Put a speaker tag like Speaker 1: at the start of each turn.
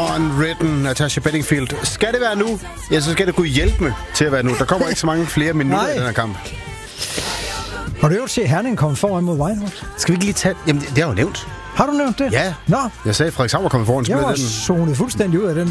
Speaker 1: Unwritten, Natasha Bedingfield. Skal det være nu? Ja, så skal det kunne hjælpe med til at være nu. Der kommer ikke så mange flere minutter i den her kamp.
Speaker 2: Har du jo set Herning komme foran mod Vejlhus?
Speaker 1: Skal vi ikke lige tage... Jamen, det har jeg jo nævnt.
Speaker 2: Har du nævnt det?
Speaker 1: Ja.
Speaker 2: Nå.
Speaker 1: Jeg sagde, at Frederikshavn var kommet foran.
Speaker 2: Jeg var zonet fuldstændig ud af den